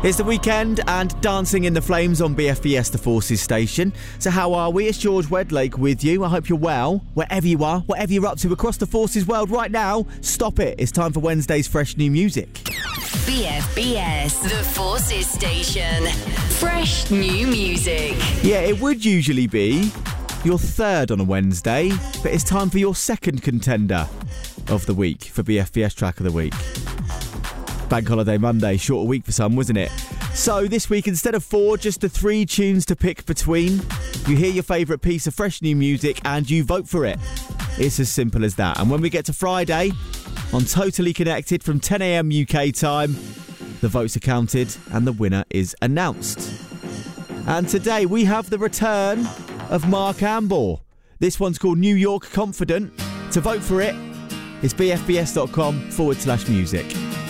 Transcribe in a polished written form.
It's the weekend and Dancing in the Flames on BFBS, the Forces station. So how are we? It's George Wedlake with you. I hope you're well, wherever you are, whatever you're up to across the Forces world right now. Stop it. It's time for Wednesday's fresh new music. BFBS, the Forces station. Fresh new music. Yeah, it would usually be your third on a Wednesday, but it's time for your second contender of the week for BFBS Track of the Week. Bank Holiday Monday, shorter week for some, wasn't it? So this week, instead of 4, just the 3 tunes to pick between. You hear your favourite piece of fresh new music and you vote for it. It's as simple as that. And when we get to Friday, on Totally Connected from 10 a.m. UK time, the votes are counted and the winner is announced. And today we have the return of Mark Ambor. This one's called New York Confident. To vote for it, it's bfbs.com/music.